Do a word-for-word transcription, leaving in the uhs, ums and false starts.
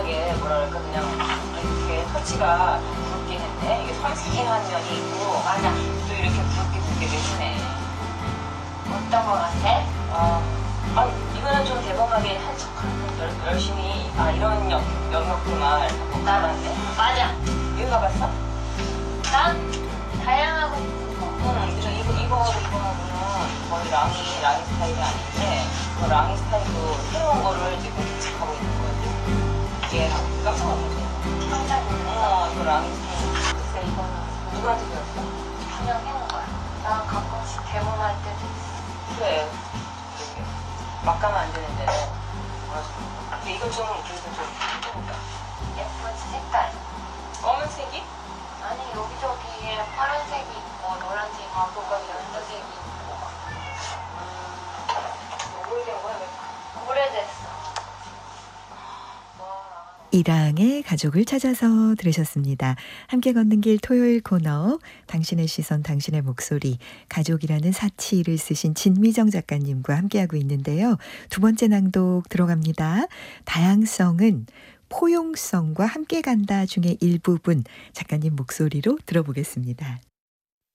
다양하게 뭐라 그럴까 그냥 이렇게 터치가 굵긴 했네. 이게 섬세한 면이 있고 맞아. 또 이렇게 굵게 굵게 되시네. 어떤 거 같아? 아, 아 이거는 좀 대범하게 한척한 열심히 아 이런 영, 영역구나 이렇게 나- 알았네. 맞아. 이거 가봤어? 난 다양하고 뭐. 응, 그래 이거 이거하고 이거하고는 거의 랑이 랑이 스타일이 아닌데 그 랑이 스타일도 새로운 거를 지금 개척하고 있는 거지. 이게 깜짝 놀랐어. 깜짝 놀랐어. 어, 이거 랑이 스타일. 글쎄 이거는 누구한테 배웠어? 그냥 해온 거야. 난 가끔씩 대본할 때도 있어. 그래. 이렇게 막 가면 안 되는데. 근데 이거 좀 그래도 좀 해볼까? 예쁜 색깔. 검은색이? 아니 여기저기에 파란색이 있고 노란색이 있고 연두색이 있고 음, 오래된 거야? 왜? 오래됐어. 이랑의 가족을 찾아서 들으셨습니다. 함께 걷는 길 토요일 코너 당신의 시선 당신의 목소리 가족이라는 사치를 쓰신 진미정 작가님과 함께하고 있는데요. 두 번째 낭독 들어갑니다. 다양성은 포용성과 함께 간다 중에 일부분 작가님 목소리로 들어보겠습니다.